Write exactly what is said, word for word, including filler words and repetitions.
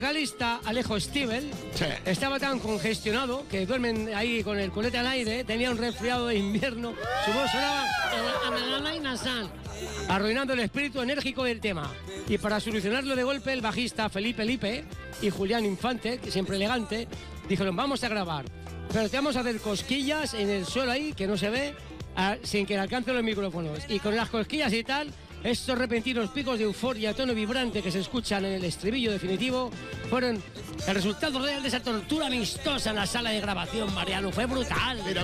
vocalista Alejo Stivel Sí. estaba tan congestionado que duermen ahí con el culete al aire, tenía un resfriado de invierno, su voz sonaba amargada y nasal, arruinando el espíritu enérgico del tema. Y para solucionarlo de golpe, el bajista Felipe Lipe y Julián Infante, que siempre elegante, dijeron: vamos a grabar, pero te vamos a hacer cosquillas en el suelo ahí, que no se ve, a, sin que alcancen los micrófonos. Y con las cosquillas y tal, estos repentinos picos de euforia a tono vibrante que se escuchan en el estribillo definitivo fueron el resultado real de esa tortura amistosa en la sala de grabación, Mariano. Fue brutal. Mira,